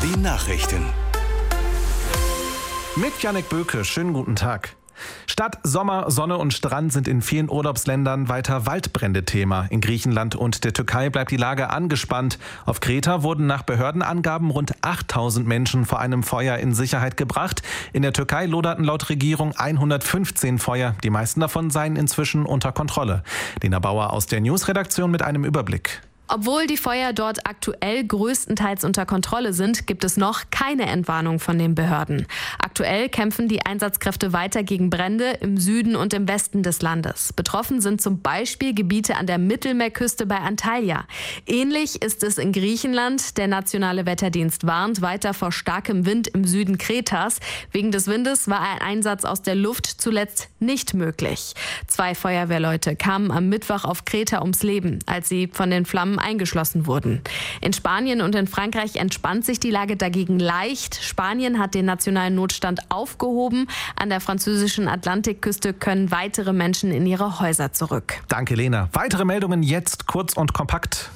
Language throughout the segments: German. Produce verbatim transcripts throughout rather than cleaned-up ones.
Die Nachrichten. Mit Jannik Böke, schönen guten Tag. Statt Sommer, Sonne und Strand sind in vielen Urlaubsländern weiter Waldbrände Thema. In Griechenland und der Türkei bleibt die Lage angespannt. Auf Kreta wurden nach Behördenangaben rund achttausend Menschen vor einem Feuer in Sicherheit gebracht. In der Türkei loderten laut Regierung hundertfünfzehn Feuer. Die meisten davon seien inzwischen unter Kontrolle. Lena Bauer aus der Newsredaktion mit einem Überblick. Obwohl die Feuer dort aktuell größtenteils unter Kontrolle sind, gibt es noch keine Entwarnung von den Behörden. Aktuell kämpfen die Einsatzkräfte weiter gegen Brände im Süden und im Westen des Landes. Betroffen sind zum Beispiel Gebiete an der Mittelmeerküste bei Antalya. Ähnlich ist es in Griechenland. Der Nationale Wetterdienst warnt weiter vor starkem Wind im Süden Kretas. Wegen des Windes war ein Einsatz aus der Luft zuletzt nicht möglich. Zwei Feuerwehrleute kamen am Mittwoch auf Kreta ums Leben, als sie von den Flammen eingeschlossen wurden. In Spanien und in Frankreich entspannt sich die Lage dagegen leicht. Spanien hat den nationalen Notstand aufgehoben. An der französischen Atlantikküste können weitere Menschen in ihre Häuser zurück. Danke, Lena. Weitere Meldungen jetzt kurz und kompakt.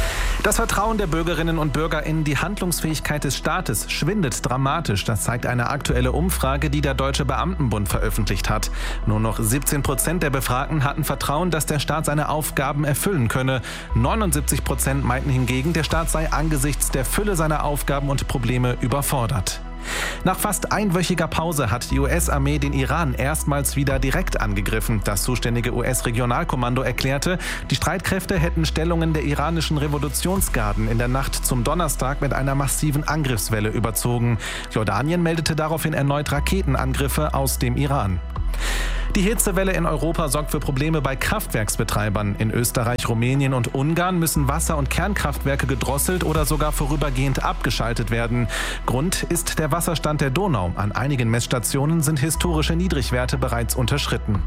Das Vertrauen der Bürgerinnen und Bürger in die Handlungsfähigkeit des Staates schwindet dramatisch. Das zeigt eine aktuelle Umfrage, die der Deutsche Beamtenbund veröffentlicht hat. Nur noch siebzehn Prozent der Befragten hatten Vertrauen, dass der Staat seine Aufgaben erfüllen könne. neunundsiebzig Prozent meinten hingegen, der Staat sei angesichts der Fülle seiner Aufgaben und Probleme überfordert. Nach fast einwöchiger Pause hat die U S-Armee den Iran erstmals wieder direkt angegriffen. Das zuständige U S-Regionalkommando erklärte, die Streitkräfte hätten Stellungen der iranischen Revolutionsgarden in der Nacht zum Donnerstag mit einer massiven Angriffswelle überzogen. Jordanien meldete daraufhin erneut Raketenangriffe aus dem Iran. Die Hitzewelle in Europa sorgt für Probleme bei Kraftwerksbetreibern. In Österreich, Rumänien und Ungarn müssen Wasser- und Kernkraftwerke gedrosselt oder sogar vorübergehend abgeschaltet werden. Grund ist der Wasserstand der Donau. An einigen Messstationen sind historische Niedrigwerte bereits unterschritten.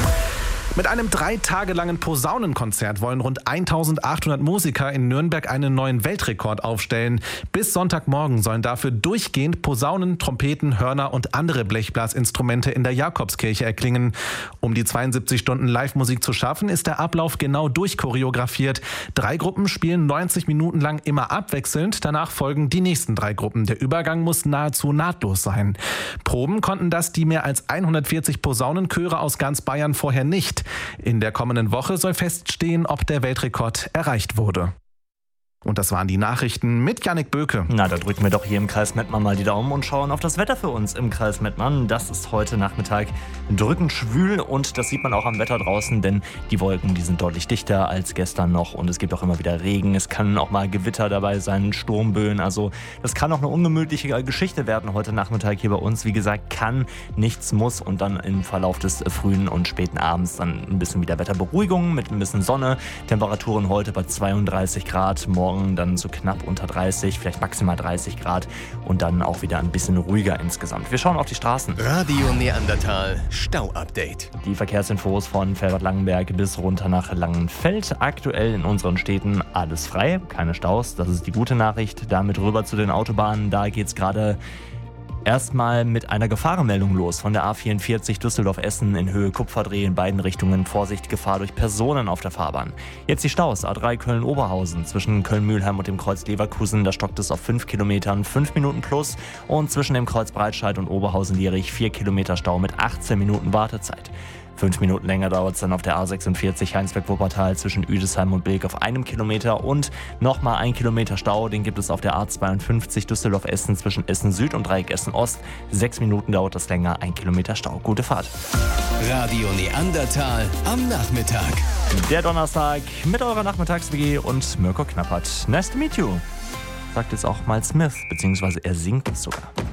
Mit einem drei Tage langen Posaunenkonzert wollen rund eintausendachthundert Musiker in Nürnberg einen neuen Weltrekord aufstellen. Bis Sonntagmorgen sollen dafür durchgehend Posaunen, Trompeten, Hörner und andere Blechblasinstrumente in der Jakobskirche erklingen. Um die zweiundsiebzig Stunden Live-Musik zu schaffen, ist der Ablauf genau durchchoreografiert. Drei Gruppen spielen neunzig Minuten lang immer abwechselnd. Danach folgen die nächsten drei Gruppen. Der Übergang muss nahezu nahtlos sein. Proben konnten das die mehr als hundertvierzig Posaunenchöre aus ganz Bayern vorher nicht. In der kommenden Woche soll feststehen, ob der Weltrekord erreicht wurde. Und das waren die Nachrichten mit Jannik Böke. Na, da drücken wir doch hier im Kreis Mettmann mal die Daumen und schauen auf das Wetter für uns im Kreis Mettmann. Das ist heute Nachmittag drückend schwül und das sieht man auch am Wetter draußen, denn die Wolken, die sind deutlich dichter als gestern noch und es gibt auch immer wieder Regen. Es kann auch mal Gewitter dabei sein, Sturmböen. Also das kann auch eine ungemütliche Geschichte werden heute Nachmittag hier bei uns. Wie gesagt, kann, nichts muss und dann im Verlauf des frühen und späten Abends dann ein bisschen wieder Wetterberuhigung mit ein bisschen Sonne. Temperaturen heute bei zweiunddreißig Grad, morgen dann so knapp unter dreißig, vielleicht maximal dreißig Grad und dann auch wieder ein bisschen ruhiger insgesamt. Wir schauen auf die Straßen. Radio Neandertal Stau-Update. Die Verkehrsinfos von Felbert-Langenberg bis runter nach Langenfeld. Aktuell in unseren Städten alles frei, keine Staus. Das ist die gute Nachricht. Damit rüber zu den Autobahnen. Da geht es gerade erstmal mit einer Gefahrenmeldung los von der A vierundvierzig Düsseldorf-Essen in Höhe Kupferdreh in beiden Richtungen. Vorsicht, Gefahr durch Personen auf der Fahrbahn. Jetzt die Staus, A drei Köln-Oberhausen zwischen Köln-Mühlheim und dem Kreuz Leverkusen. Da stockt es auf fünf Kilometern, fünf Minuten plus. Und zwischen dem Kreuz Breitscheid und Oberhausen-Lierich vier Kilometer Stau mit achtzehn Minuten Wartezeit. Fünf Minuten länger dauert es dann auf der A sechsundvierzig Heinsberg-Wuppertal zwischen Üdesheim und Bilk auf einem Kilometer und nochmal ein Kilometer Stau. Den gibt es auf der A zweiundfünfzig Düsseldorf-Essen zwischen Essen Süd und Dreieck Essen Ost. Sechs Minuten dauert das länger, ein Kilometer Stau. Gute Fahrt. Radio Neandertal am Nachmittag. Der Donnerstag mit eurer Nachmittags-W G und Mirko Knappert. Nice to meet you, sagt jetzt auch mal Smith, beziehungsweise er singt es sogar.